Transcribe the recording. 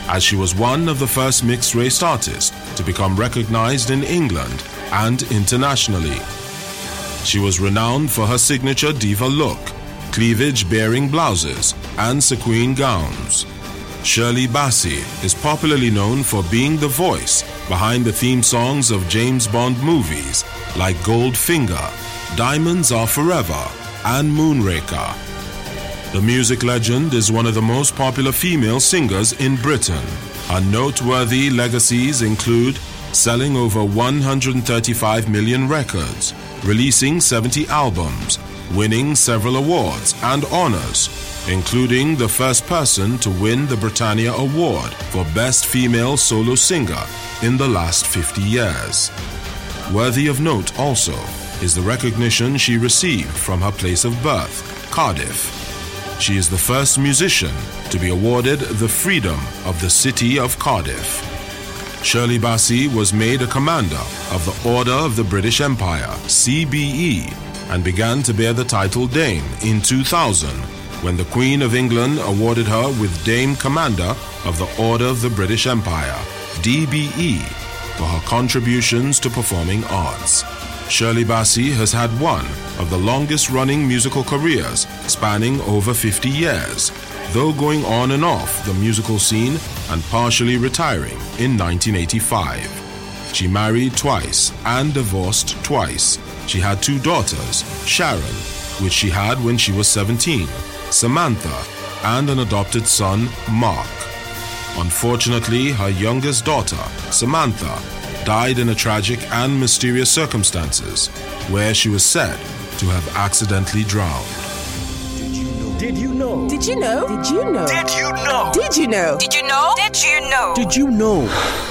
as she was one of the first mixed-race artists to become recognized in England and internationally. She was renowned for her signature diva look, cleavage-bearing blouses, and sequin gowns. Shirley Bassey is popularly known for being the voice behind the theme songs of James Bond movies like Goldfinger, Diamonds Are Forever, and Moonraker. The music legend is one of the most popular female singers in Britain. Her noteworthy legacies include selling over 135 million records, releasing 70 albums, winning several awards and honors, including the first person to win the Britannia Award for Best Female Solo Singer in the last 50 years. Worthy of note also is the recognition she received from her place of birth, Cardiff. She is the first musician to be awarded the Freedom of the City of Cardiff. Shirley Bassey was made a Commander of the Order of the British Empire, CBE, and began to bear the title Dame in 2000, when the Queen of England awarded her with Dame Commander of the Order of the British Empire, DBE, for her contributions to performing arts. Shirley Bassey has had one of the longest-running musical careers, spanning over 50 years, though going on and off the musical scene and partially retiring in 1985. She married twice and divorced twice. She had 2 daughters, Sharon, which she had when she was 17, Samantha, and an adopted son, Mark. Unfortunately, her youngest daughter, Samantha, died in a tragic and mysterious circumstances, where she was said to have accidentally drowned. Did you know? Did you know? Did you know? Did you know? Did you know? Did you know? Did you know? Did you know?